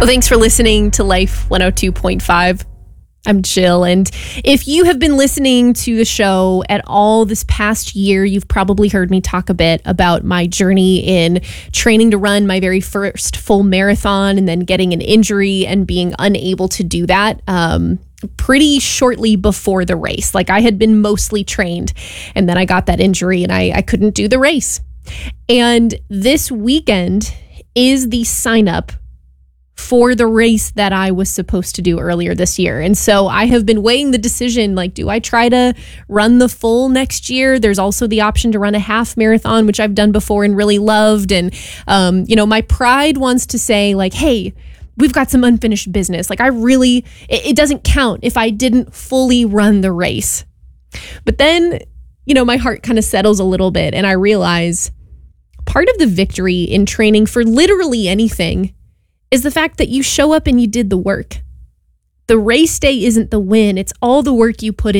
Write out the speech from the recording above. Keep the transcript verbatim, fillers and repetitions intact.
Well, thanks for listening to Life one oh two point five. I'm Jill, and if you have been listening to the show at all this past year, you've probably heard me talk a bit about my journey in training to run my very first full marathon and then getting an injury and being unable to do that um, pretty shortly before the race. Like I had been mostly trained, and then I got that injury and I, I couldn't do the race. And this weekend is the sign up for the race that I was supposed to do earlier this year. And so I have been weighing the decision, like, do I try to run the full next year? There's also the option to run a half marathon, which I've done before and really loved. And, um, you know, my pride wants to say like, hey, we've got some unfinished business. Like I really, it, it doesn't count if I didn't fully run the race. But then, you know, my heart kind of settles a little bit and I realize part of the victory in training for literally anything is the fact that you show up and you did the work. The race day isn't the win. It's all the work you put in.